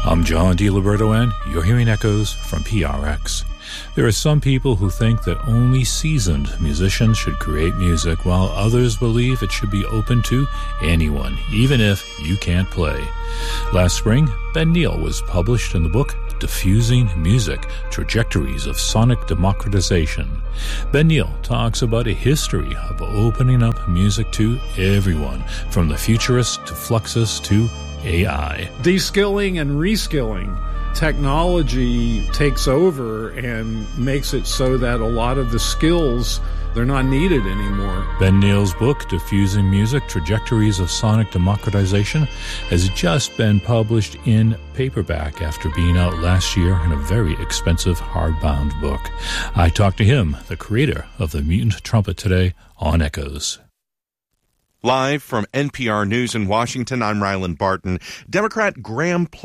I'm John DiLiberto, and you're hearing echoes from PRX. There are some people who think that only seasoned musicians should create music, while others believe it should be open to anyone, even if you can't play. Last spring, Ben Neal was published in the book Diffusing Music, Trajectories of Sonic Democratization. Ben Neal talks about a history of opening up music to everyone, from the futurists to Fluxus to AI. Deskilling and reskilling. Technology takes over and makes it so that a lot of the skills, they're not needed anymore. Ben Neal's book, Diffusing Music, Trajectories of Sonic Democratization, has just been published in paperback after being out last year in a very expensive hardbound book. I talked to him, the creator of the Mutant Trumpet, today on Echoes. Live from NPR News in Washington, I'm Ryland Barton. Democrat Graham